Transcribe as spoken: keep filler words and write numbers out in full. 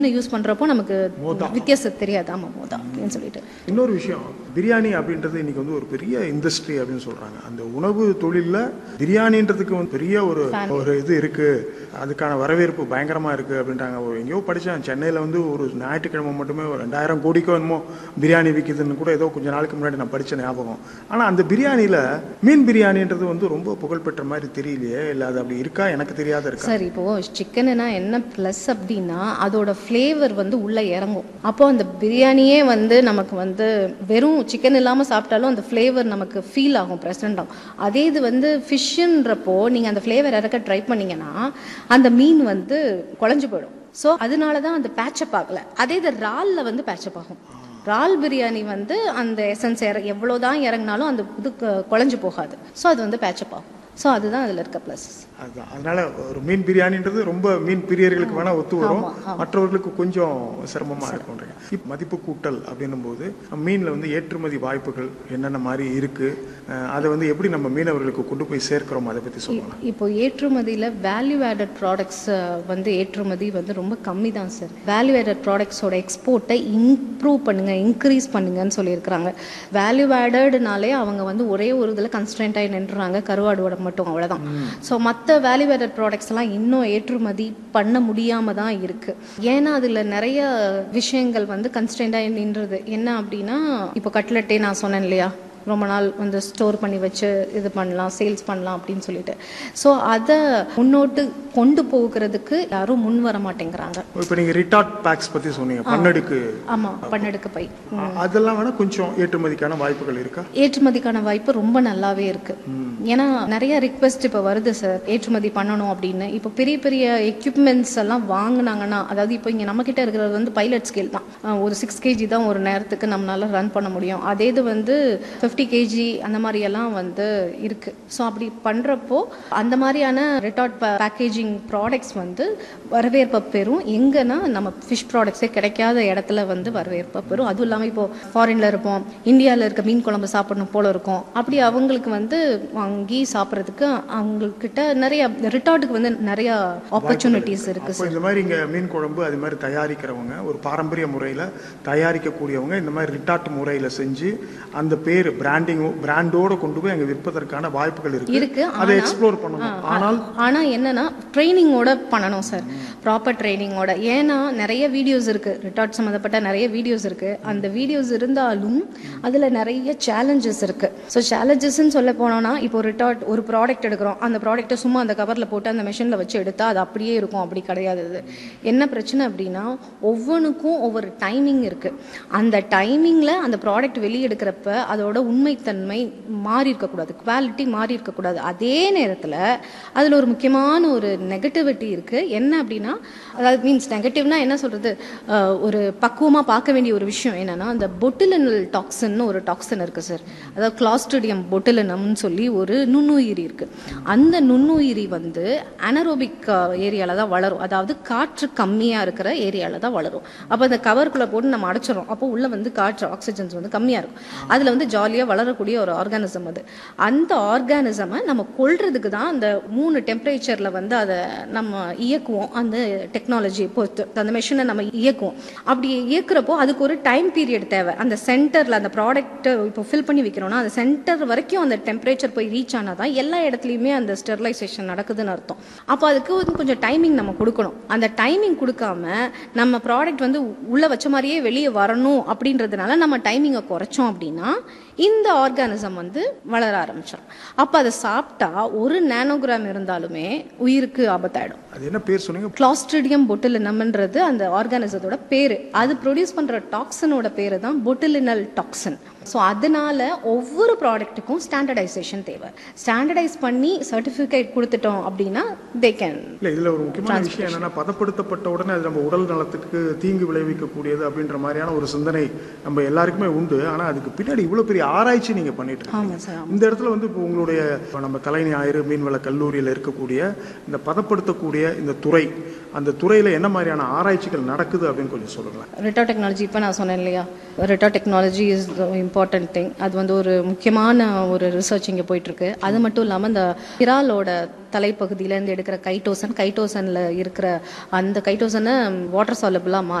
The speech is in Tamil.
யூஸ் பண்ணுறப்போ நமக்கு வித்தியாசம் தெரியாது. ஆமாம், மோதா அப்படின்னு சொல்லிட்டு. இன்னொரு விஷயம், பிரியாணி அப்படின்றது இன்னைக்கு வந்து ஒரு பெரிய இண்டஸ்ட்ரி அப்படின்னு சொல்கிறாங்க. அந்த உணவு தொழிலில் பிரியாணின்றதுக்கு வந்து பெரிய ஒரு ஒரு இது இருக்குது, அதுக்கான வரவேற்பு பயங்கரமாக இருக்குது அப்படின்றாங்க. ஒரு எங்கேயோ படித்தேன், சென்னையில் வந்து ஒரு ஞாயிற்றுக்கிழமை மட்டுமே ஒரு ரெண்டாயிரம் கோடிக்கோ என்னமோ பிரியாணி விற்கிதுன்னு கூட ஏதோ கொஞ்சம் நாளுக்கு முன்னாடி நான் படித்த ஞாபகம். ஆனால் அந்த பிரியாணியில் மீன் பிரியாணின்றது வந்து ரொம்ப புகழ்பெற்ற மாதிரி தெரியலையே, இல்லை அது அப்படி இருக்கா? எனக்கு தெரியாத இருக்கா? சார், இப்போது சிக்கனுனா என்ன ப்ளஸ் அப்படின்னா அதோட ஃப்ளேவர் வந்து உள்ளே இறங்கும். அப்போ அந்த பிரியாணியே வந்து நமக்கு வந்து வெறும் சிக்கன் இல்லாமல் சாப்பிட்டாலும் அந்த ஃப்ளேவர் நமக்கு ஃபீல் ஆகும், ப்ரெசன்ட் ஆகும். அதே இது வந்து ஃபிஷ்ஷுன்றப்போ நீங்கள் அந்த ஃப்ளேவர் இறக்க ட்ரை பண்ணிங்கன்னா அந்த மீன் வந்து குழஞ்சு போயிடும். ஸோ அதனால தான் அந்த பேட்சப் ஆகலை. அதே இது ராலில் வந்து பேட்சப் ஆகும். ரால் பிரியாணி வந்து அந்த எசன்ஸ் இற எவ்வளோ தான் இறங்கினாலும் அந்த இது குழஞ்சு போகாது. ஸோ அது வந்து பேட்சப் ஆகும். ஸோ அதுதான் அதில் இருக்க ப்ளஸ். அதுதான், அதனால ஒரு மீன் பிரியாணின்றது ரொம்ப மீன் பிரியர்களுக்கு வேணால் ஒத்து வரும், மற்றவர்களுக்கு கொஞ்சம் சிரமமாக இருக்கும்ன்றீங்க. இப்போ மதிப்பு கூட்டல் அப்படின்னும் போது மீனில் வந்து ஏற்றுமதி வாய்ப்புகள் என்னென்ன மாதிரி இருக்குது, அதை வந்து எப்படி நம்ம மீனவர்களுக்கு கொண்டு போய் சேர்க்கிறோம், அதை பற்றி சொல்லலாம். இப்போ ஏற்றுமதியில் வேல்யூ ஆடட் ப்ராடக்ட்ஸ் வந்து ஏற்றுமதி வந்து ரொம்ப கம்மி தான் சார். வேல்யூ ஆடட் ப்ராடக்ட்ஸோட எக்ஸ்போர்ட்டை இம்ப்ரூவ் பண்ணுங்க, இன்க்ரீஸ் பண்ணுங்கன்னு சொல்லியிருக்கிறாங்க. வேல்யூ ஆடட்னாலே அவங்க வந்து ஒரே ஒரு இதில் கன்ஸ்டன்ட் ஆகி நின்றுறாங்க, கருவாடோட மட்டும், அவ்வளோதான். ஸோ மற்ற வேல்யூ ஆடட் ப்ராடக்ட்ஸ் எல்லாம் இன்னும் ஏற்றுமதி பண்ண முடியாம தான் இருக்கு. ஏன்னா அதில் நிறைய விஷயங்கள் வந்து கன்ஸ்டன்டாக நின்றுது. என்ன அப்படின்னா, இப்போ கட்லெட்டே நான் சொன்னேன் இல்லையா, ரொம்ப நாள் வந்து ஸ்டோர் பண்ணி வச்சு இது பண்ணலாம், சேல்ஸ் பண்ணலாம் அப்படின்னு சொல்லிட்டு. ஸோ அதை முன்னோட்டு கொண்டு போகிறதுக்கு யாரும் முன் வர மாட்டேங்கிறாங்க. இப்போ நீங்கள் ரிட்டார்ட் பேக்ஸ் பற்றி சொன்னீங்க, பன்னடுக்கு. ஆமாம், பன்னடுக்கு பை, அதெல்லாம் வேணால் கொஞ்சம் ஏற்றுமதிக்கான வாய்ப்புகள் இருக்கா? ஏற்றுமதிக்கான வாய்ப்பு ரொம்ப நல்லாவே இருக்கு. ஏன்னா நிறைய ரிக்வெஸ்ட் இப்போ வருது சார், ஏற்றுமதி பண்ணணும் அப்படின்னு. இப்போ பெரிய பெரிய எக்யூப்மெண்ட்ஸ் எல்லாம் வாங்கினாங்கன்னா, அதாவது இப்போ இங்கே நம்ம கிட்ட இருக்கிறது வந்து பைலட் ஸ்கேல் தான். ஒரு சிக்ஸ் கேஜி தான் ஒரு நேரத்துக்கு நம்மளால ரன் பண்ண முடியும். அதே இது வந்து ஃபிஃப்டி கேஜி அந்த மாதிரியெல்லாம் வந்து இருக்குது. ஸோ அப்படி பண்ணுறப்போ அந்த மாதிரியான ரிட்டார்ட் பேக்கேஜிங் ப்ராடக்ட்ஸ் வந்து வரவேற்பை பெறும். எங்கன்னா நம்ம ஃபிஷ் ப்ராடக்ட்ஸே கிடைக்காத இடத்துல வந்து வரவேற்பை பெறும். அதுவும் இல்லாமல் இப்போது ஃபாரினில் இருப்போம், இந்தியாவில் இருக்க மீன் குழம்பு சாப்பிடணும் போல இருக்கும். அப்படி அவங்களுக்கு வந்து வாங்கி சாப்பிட்றதுக்கு அவங்கக்கிட்ட நிறைய ரிட்டார்ட்டுக்கு வந்து நிறைய ஆப்பர்ச்சுனிட்டிஸ் இருக்குது சார். இந்த மாதிரி இங்கே மீன் குழம்பு அது மாதிரி தயாரிக்கிறவங்க, ஒரு பாரம்பரிய முறையில் தயாரிக்கக்கூடியவங்க இந்த மாதிரி ரிட்டார்ட் முறையில் செஞ்சு அந்த பேர் பிராண்டிங் பிராண்டோட கொண்டு போய் அங்கே விற்பதற்கான வாய்ப்புகள் இருக்கு இருக்கு அதை எக்ஸ்ப்ளோர் பண்ணணும். ஆனால் ஆனால் என்னன்னா ட்ரைனிங்கோட பண்ணணும் சார், ப்ராப்பர் ட்ரைனிங்கோட. ஏன்னா நிறைய வீடியோஸ் இருக்கு, ரிட்டார்ட் சம்மந்தப்பட்ட நிறைய வீடியோஸ் இருக்கு. அந்த வீடியோஸ் இருந்தாலும் அதில் நிறைய சேலஞ்சஸ் இருக்கு. ஸோ சேலஞ்சஸ்ன்னு சொல்ல போனோம்னா, இப்போ ரிட்டார்ட் ஒரு ப்ராடக்ட் எடுக்கிறோம், அந்த ப்ராடக்ட்டை சும்மா அந்த கவரில் போட்டு அந்த மெஷினில் வச்சு எடுத்தா அது அப்படியே இருக்கும், அப்படி கிடையாது. அது என்ன பிரச்சனை அப்படின்னா, ஒவ்வொன்றுக்கும் ஒவ்வொரு டைமிங் இருக்கு. அந்த டைமிங்கில் அந்த ப்ராடக்ட் வெளியெடுக்கிறப்ப அதோட உண்மைத்தன்மை மாறி இருக்கக்கூடாது, குவாலிட்டி மாறி இருக்கக்கூடாது. அதே நேரத்தில் அதில் ஒரு முக்கியமான ஒரு நெகட்டிவிட்டி இருக்குது. என்ன அப்படின்னா, அதாவது மீன்ஸ் நெகட்டிவ்னா என்ன சொல்கிறது, ஒரு பக்குவமாக பார்க்க வேண்டிய ஒரு விஷயம் என்னென்னா, அந்த பொட்டுலினல் டாக்ஸின்னு ஒரு டாக்ஸின் இருக்குது சார். அதாவது கிளாஸ்ட்ரிடியம் பொட்டுலினம்னு சொல்லி ஒரு நுண்ணுயிரி இருக்குது. அந்த நுண்ணுயிரி வந்து அனரோபிக் ஏரியாவில் தான் வளரும், அதாவது காற்று கம்மியாக இருக்கிற ஏரியாவில் தான் வளரும். அப்போ அந்த கவருக்குள்ளே போட்டு நம்ம அடைச்சிடறோம், அப்போ உள்ளே வந்து காற்று ஆக்சிஜன்ஸ் வந்து கம்மியாக இருக்கும். அதில் வந்து ஜாலியாக வளரக்கூடிய ஒரு ஆர்கானிசம் அது. அந்த ஆர்கானிசமை நம்ம கொள்றதுக்கு தான் அந்த மூணு டெம்பரேச்சரில் வந்து அதை நம்ம இயக்குவோம். அந்த டெக்னாலஜி பொறுத்து அந்த மெஷினை நம்ம இயக்குவோம். அப்படி இயக்குறப்போ அதுக்கு ஒரு டைம் பீரியட் தேவை. அந்த சென்டரில் அந்த ப்ராடக்ட்டை இப்போ ஃபில் பண்ணி வைக்கிறோம்னா அந்த சென்டர் வரைக்கும் அந்த டெம்பரேச்சர் போய் ரீச் ஆனால் தான் எல்லா இடத்துலையுமே அந்த ஸ்டெரிலைசேஷன் நடக்குதுன்னு அர்த்தம். அப்போ அதுக்கு வந்து கொஞ்சம் டைமிங் நம்ம கொடுக்கணும். அந்த டைமிங் கொடுக்காம நம்ம ப்ராடக்ட் வந்து உள்ளே வச்ச மாதிரியே வெளியே வரணும் அப்படின்றதுனால நம்ம டைமிங்கை குறைச்சோம் அப்படின்னா இந்த ஆர்கானிசம் வந்து வளர ஆரம்பிச்சிடும். அப்போ அதை சாப்பிட்டா ஒரு நானோகிராம் இருந்தாலுமே உயிருக்கு ஆபத்தாயிடும். அது என்ன பேர் சொன்னீங்க? கிளாஸ்ட்ரிடியம் பொட்டுலினம்ன்றது அந்த ஆர்கானிசத்தோட பேரு. அது ப்ரொடியூஸ் பண்ற டாக்ஸனோட பேரு தான் பொட்டுலினல் டாக்ஸின். ஸோ அதனால ஒவ்வொரு ப்ராடக்ட்டுக்கும் ஸ்டாண்டர்டைசேஷன் தேவை. ஸ்டாண்டர்டைஸ் பண்ணி சர்டிஃபிகேட் கொடுத்துட்டோம் அப்படின்னா தே கேன். இல்லை, இதில் ஒரு முக்கியமான விஷயம் என்னன்னா, பதப்படுத்தப்பட்ட உடனே அது நம்ம உடல் நலத்துக்கு தீங்கு விளைவிக்கக்கூடியது அப்படின்ற மாதிரியான ஒரு சிந்தனை நம்ம எல்லாருக்குமே உண்டு. ஆனால் அதுக்கு பின்னாடி இவ்வளோ பெரிய ஆராய்ச்சி நீங்கள் பண்ணிட்டு இருக்கீங்க. இந்த இடத்துல வந்து இப்போ உங்களுடைய நம்ம கலை ஞாயிறு மீன்வள கல்லூரியில் இருக்கக்கூடிய இந்த பதப்படுத்தக்கூடிய இந்த துறை அந்த துறையில் என்ன மாதிரியான ஆராய்ச்சிகள் நடக்குது அப்படின்னு கொஞ்சம் சொல்லுங்களேன். ரிட்டோ டெக்னாலஜி இப்போ நான் சொன்னேன் இல்லையா, ரிட்டோ டெக்னாலஜி இஸ் இம்பார்ட்டன்ட் திங். அது வந்து ஒரு முக்கியமான ஒரு ரிசர்ச் இங்கே போயிட்டுருக்கு. அது மட்டும் இல்லாமல் இந்த இறாலோட தலைப்பகுதியிலேருந்து எடுக்கிற கைட்டோசன் கைட்டோசனில் இருக்கிற அந்த கைட்டோசனை வாட்டர் சாலபிளாக மா